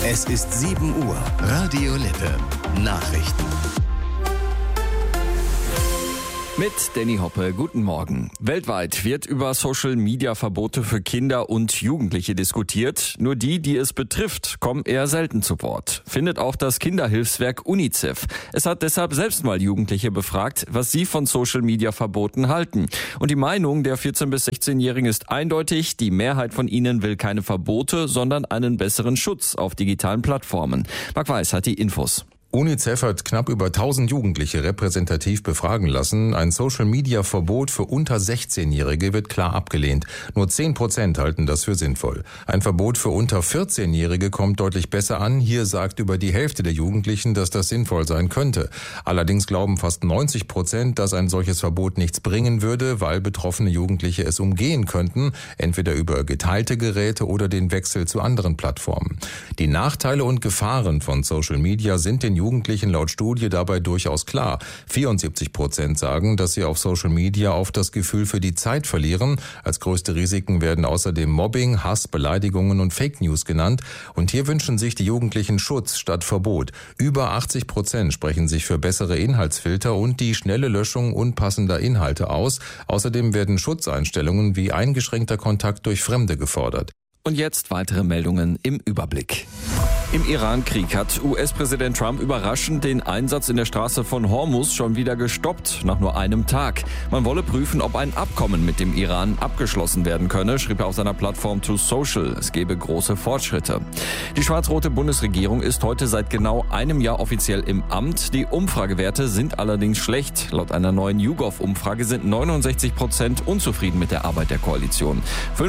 Es ist 7 Uhr. Radio Lippe. Nachrichten. Mit Danny Hoppe, guten Morgen. Weltweit wird über Social-Media-Verbote für Kinder und Jugendliche diskutiert. Nur die es betrifft, kommen eher selten zu Wort. Findet auch das Kinderhilfswerk UNICEF. Es hat deshalb selbst mal Jugendliche befragt, was sie von Social-Media-Verboten halten. Und die Meinung der 14- bis 16-Jährigen ist eindeutig. Die Mehrheit von ihnen will keine Verbote, sondern einen besseren Schutz auf digitalen Plattformen. Marc Weiß hat die Infos. UNICEF hat knapp über 1000 Jugendliche repräsentativ befragen lassen. Ein Social-Media-Verbot für unter 16-Jährige wird klar abgelehnt. Nur 10% halten das für sinnvoll. Ein Verbot für unter 14-Jährige kommt deutlich besser an. Hier sagt über die Hälfte der Jugendlichen, dass das sinnvoll sein könnte. Allerdings glauben fast 90%, dass ein solches Verbot nichts bringen würde, weil betroffene Jugendliche es umgehen könnten, entweder über geteilte Geräte oder den Wechsel zu anderen Plattformen. Die Nachteile und Gefahren von Social Media sind den Jugendlichen laut Studie dabei durchaus klar. 74% sagen, dass sie auf Social Media oft das Gefühl für die Zeit verlieren. Als größte Risiken werden außerdem Mobbing, Hass, Beleidigungen und Fake News genannt. Und hier wünschen sich die Jugendlichen Schutz statt Verbot. Über 80% sprechen sich für bessere Inhaltsfilter und die schnelle Löschung unpassender Inhalte aus. Außerdem werden Schutzeinstellungen wie eingeschränkter Kontakt durch Fremde gefordert. Und jetzt weitere Meldungen im Überblick. Im Iran-Krieg hat US-Präsident Trump überraschend den Einsatz in der Straße von Hormuz schon wieder gestoppt, nach nur einem Tag. Man wolle prüfen, ob ein Abkommen mit dem Iran abgeschlossen werden könne, schrieb er auf seiner Plattform Truth Social. Es gebe große Fortschritte. Die schwarz-rote Bundesregierung ist heute seit genau einem Jahr offiziell im Amt. Die Umfragewerte sind allerdings schlecht. Laut einer neuen YouGov-Umfrage sind 69% unzufrieden mit der Arbeit der Koalition.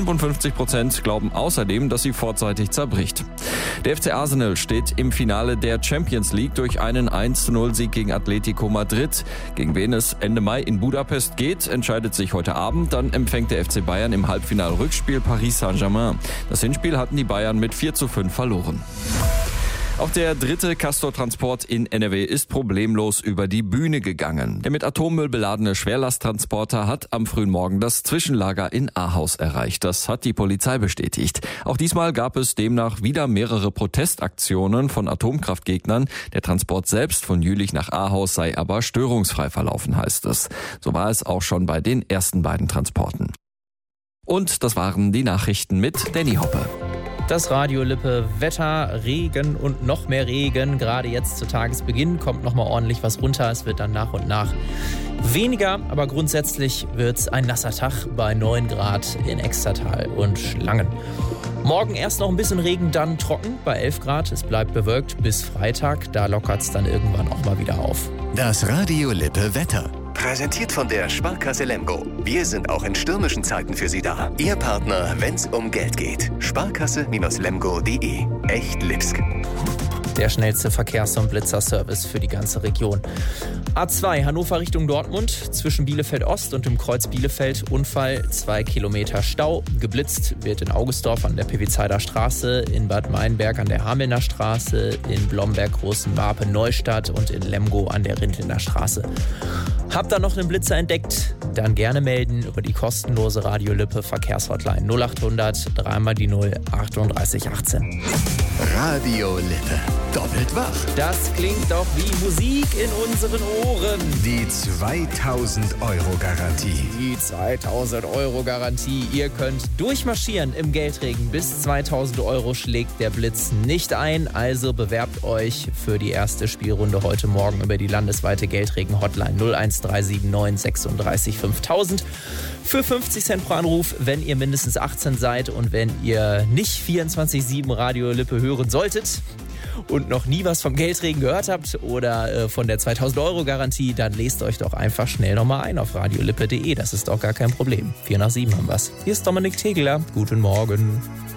55% glauben außerdem, dass sie vorzeitig zerbricht. Der FC Arsenal steht im Finale der Champions League durch einen 1:0-Sieg gegen Atletico Madrid. Gegen wen es Ende Mai in Budapest geht, entscheidet sich heute Abend. Dann empfängt der FC Bayern im Halbfinal-Rückspiel Paris Saint-Germain. Das Hinspiel hatten die Bayern mit 4:5 verloren. Auch der dritte Castor-Transport in NRW ist problemlos über die Bühne gegangen. Der mit Atommüll beladene Schwerlasttransporter hat am frühen Morgen das Zwischenlager in Ahaus erreicht. Das hat die Polizei bestätigt. Auch diesmal gab es demnach wieder mehrere Protestaktionen von Atomkraftgegnern. Der Transport selbst von Jülich nach Ahaus sei aber störungsfrei verlaufen, heißt es. So war es auch schon bei den ersten beiden Transporten. Und das waren die Nachrichten mit Danny Hoppe. Das Radio Lippe Wetter, Regen und noch mehr Regen. Gerade jetzt zu Tagesbeginn kommt noch mal ordentlich was runter. Es wird dann nach und nach weniger, aber grundsätzlich wird es ein nasser Tag bei 9 Grad in Extertal und Schlangen. Morgen erst noch ein bisschen Regen, dann trocken bei 11 Grad. Es bleibt bewölkt bis Freitag. Da lockert es dann irgendwann auch mal wieder auf. Das Radio Lippe Wetter. Präsentiert von der Sparkasse Lemgo. Wir sind auch in stürmischen Zeiten für Sie da. Ihr Partner, wenn's um Geld geht. Sparkasse-lemgo.de. Echt Lipsk. Der schnellste Verkehrs- und Blitzerservice für die ganze Region. A2 Hannover Richtung Dortmund, zwischen Bielefeld Ost und dem Kreuz Bielefeld. Unfall, 2 Kilometer Stau. Geblitzt wird in Augustorf an der Piwizeider Straße, in Bad Meinberg an der Hamelner Straße, in Blomberg Großenwarpe Neustadt und in Lemgo an der Rindliner Straße. Habt ihr noch einen Blitzer entdeckt? Dann gerne melden über die kostenlose Radio Lippe Verkehrshotline 0800 3 die 0 38 18. Radio Lippe. Doppelt wach. Das klingt doch wie Musik in unseren Ohren. Die 2.000-Euro-Garantie. Die 2.000-Euro-Garantie. Ihr könnt durchmarschieren im Geldregen. Bis 2.000 Euro schlägt der Blitz nicht ein. Also bewerbt euch für die erste Spielrunde heute Morgen über die landesweite Geldregen-Hotline 01379 36 5000. Für 50 Cent pro Anruf, wenn ihr mindestens 18 seid und wenn ihr nicht 24/7 Radio Lippe hören solltet und noch nie was vom Geldregen gehört habt oder von der 2.000-Euro-Garantie, dann lest euch doch einfach schnell nochmal ein auf radiolippe.de. Das ist doch gar kein Problem. 4 nach 7 haben wir's. Hier ist Dominik Tegeler. Guten Morgen.